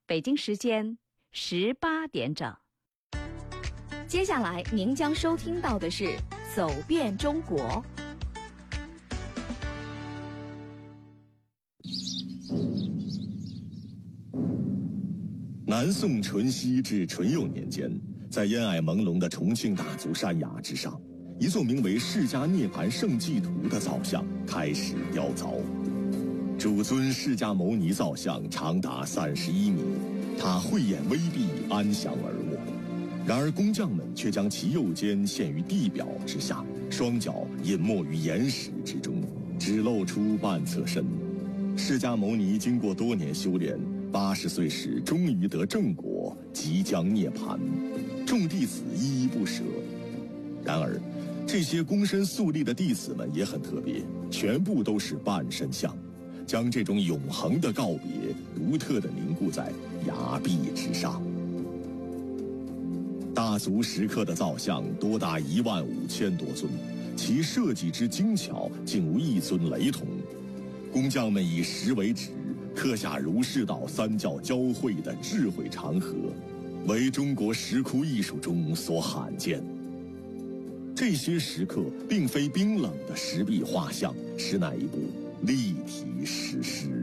北京时间18点整。 接下来您将收听到的是《走遍中国》。 南宋淳熙至淳佑年间，在烟霭朦胧的重庆大足山崖之上，一座名为释迦涅槃圣迹图的造像开始雕凿。主尊释迦牟尼造像长达31米，他慧眼微闭，安详而卧。然而工匠们却将其右肩陷于地表之下，双脚隐没于岩石之中，只露出半侧身。释迦牟尼经过多年修炼，80岁时终于得正果，即将涅槃，众弟子依依不舍。然而这些躬身肃立的弟子们也很特别，全部都是半身像，将这种永恒的告别独特地凝固在崖壁之上。大足石刻的造像多达15000多尊，其设计之精巧，竟无一尊雷同。工匠们以石为纸，刻下儒释道三教交汇的智慧长河，为中国石窟艺术中所罕见。这些石刻并非冰冷的石壁画像，实乃一部立体石狮。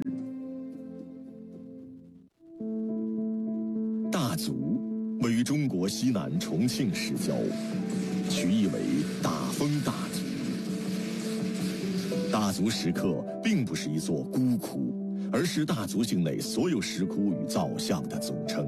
大足位于中国西南重庆市郊，取意为大风大足。大足石刻并不是一座孤窟，而是大足境内所有石窟与造像的总称。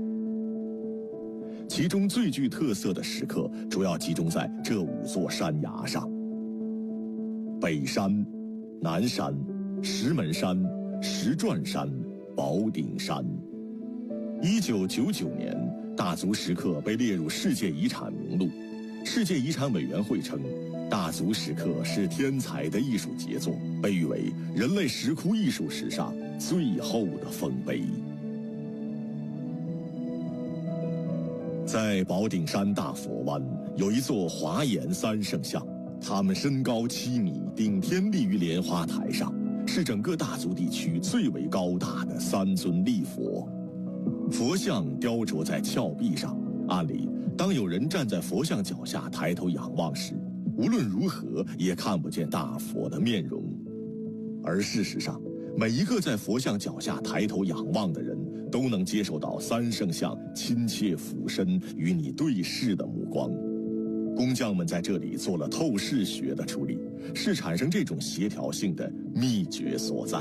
其中最具特色的石刻主要集中在这5座山崖上：北山、南山、石门山、石转山、宝顶山。1999年，大足石刻被列入世界遗产名录。世界遗产委员会称，大足石刻是天才的艺术杰作，被誉为人类石窟艺术史上最后的丰碑。在宝顶山大佛湾有一座华严三圣像，它们身高7米，顶天立于莲花台上，是整个大足地区最为高大的3尊立佛。佛像雕琢在峭壁上，按理当有人站在佛像脚下抬头仰望时，无论如何也看不见大佛的面容。而事实上，每一个在佛像脚下抬头仰望的人，都能接受到三圣像亲切俯身与你对视的目光。工匠们在这里做了透视学的处理，是产生这种协调性的秘诀所在。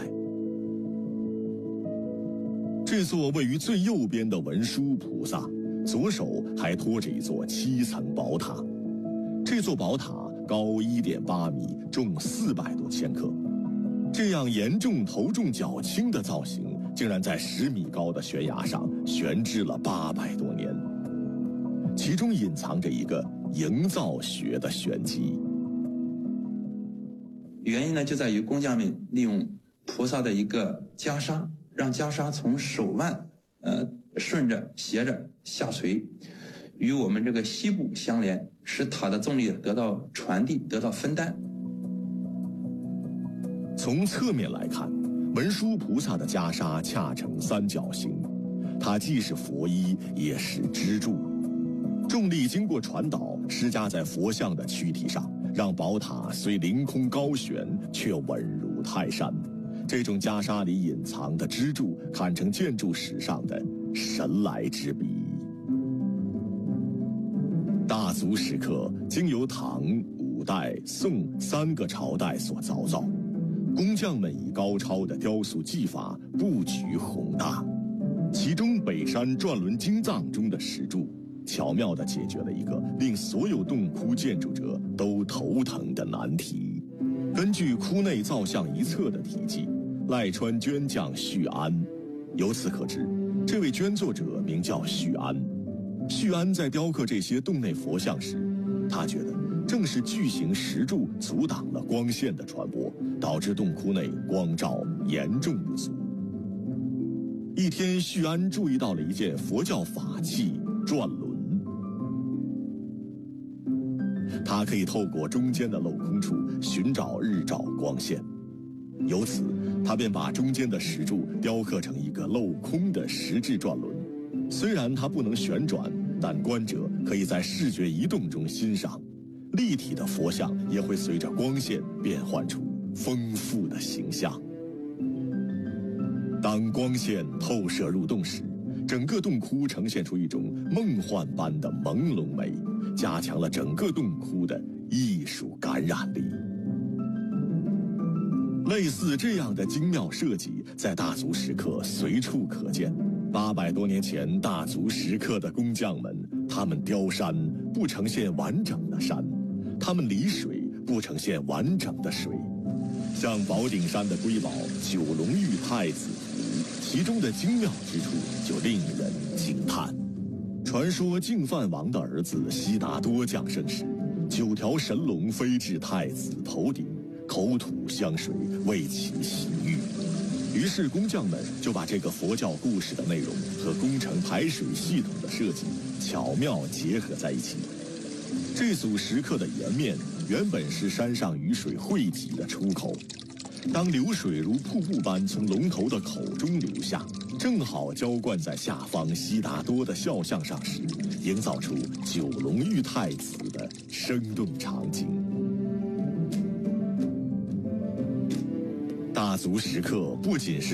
这座位于最右边的文殊菩萨，左手还托着一座7层宝塔。这座宝塔高1.8米，重400多千克。这样严重头重脚轻的造型，竟然在10米高的悬崖上悬置了800多年，其中隐藏着一个营造学的玄机。 原因呢，就在于工匠们利用菩萨的一个袈裟，让袈裟从手腕顺着斜着下垂，与我们这个膝部相连，使塔的重力得到传递，得到分担。 从侧面来看，文殊菩萨的袈裟恰呈三角形，它既是佛衣，也是支柱。重力经过传导，施加在佛像的躯体上，让宝塔虽凌空高悬，却稳如泰山。这种袈裟里隐藏的支柱，堪称建筑史上的神来之笔。大足石刻经由唐、五代、宋3个朝代所凿造，工匠们以高超的雕塑技法布局宏大。其中北山转轮经藏中的石柱，巧妙地解决了一个令所有洞窟建筑者都头疼的难题。根据窟内造像一侧的题记，赖川捐匠旭安，由此可知，这位捐作者名叫旭安。旭安在雕刻这些洞内佛像时，他觉得正是巨型石柱阻挡了光线的传播，导致洞窟内光照严重不足。一天，旭安注意到了一件佛教法器转轮，它可以透过中间的镂空处寻找日照光线。 由此，他便把中间的石柱雕刻成一个镂空的石质转轮。虽然它不能旋转，但观者可以在视觉移动中欣赏。立体的佛像也会随着光线变换出丰富的形象。当光线透射入洞时，整个洞窟呈现出一种梦幻般的朦胧美，加强了整个洞窟的艺术感染力。类似这样的精妙设计，在大足石刻随处可见。800多年前，大足石刻的工匠们，他们雕山不呈现完整的山，他们理水不呈现完整的水。像宝顶山的瑰宝九龙玉太子图，其中的精妙之处就令人惊叹。传说净饭王的儿子悉达多降生时，9条神龙飞至太子头顶，口吐香水为其洗浴。于是工匠们就把这个佛教故事的内容和工程排水系统的设计巧妙结合在一起。这组石刻的岩面原本是山上雨水汇集的出口，当流水如瀑布般从龙头的口中流下，正好浇灌在下方悉达多的肖像上时，营造出九龙玉太子的生动场景。大足石刻不仅是